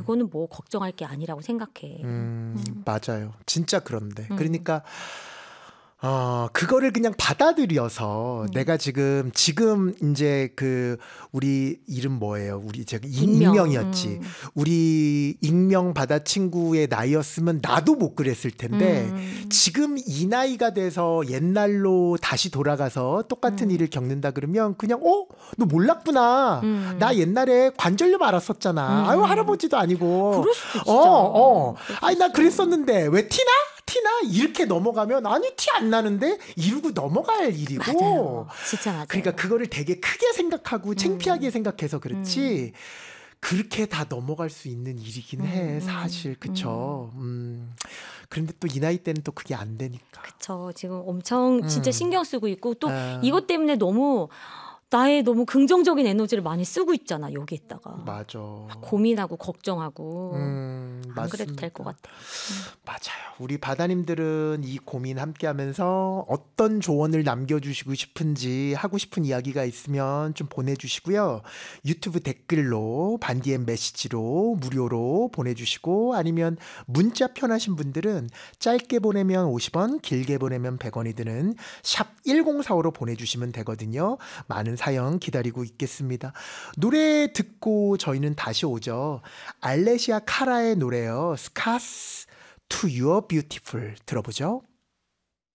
그거는 뭐 걱정할 게 아니라고 생각해. 맞아요. 진짜 그런데. 그러니까 그거를 그냥 받아들여서 내가 지금 이제 우리 이름 뭐예요? 우리 제가 익명이었지. 우리 익명 바다 친구의 나이였으면 나도 못 그랬을 텐데 지금 이 나이가 돼서 옛날로 다시 돌아가서 똑같은 일을 겪는다 그러면 그냥 너 몰랐구나. 나 옛날에 관절염 앓았었잖아. 아유 할아버지도 아니고. 그럴 수도 진짜. 아니 나 그랬었는데 왜 티나 이렇게 넘어가면 아니 티 안 나는데 이러고 넘어갈 일이고. 맞아요. 진짜 맞아요. 그러니까 그거를 되게 크게 생각하고 창피하게 생각해서 그렇지 그렇게 다 넘어갈 수 있는 일이긴 해 사실. 그쵸. 그런데 또 이 나이 때는 또 그게 안 되니까. 그쵸. 지금 엄청 진짜 신경 쓰고 있고 또 이것 때문에 너무 나의 너무 긍정적인 에너지를 많이 쓰고 있잖아 여기에다가. 맞아. 고민하고 걱정하고 안 그래도 될 것 같아. 맞아요. 우리 바다님들은 이 고민 함께하면서 어떤 조언을 남겨주시고 싶은지 하고 싶은 이야기가 있으면 좀 보내주시고요. 유튜브 댓글로 반디엠 메시지로 무료로 보내주시고 아니면 문자 편하신 분들은 짧게 보내면 50원 길게 보내면 100원이 드는 샵 1045로 보내주시면 되거든요. 많은 사연 기다리고 있겠습니다. 노래 듣고 저희는 다시 오죠. 알레시아 카라의 노래요. 스카스 to your beautiful 들어보죠.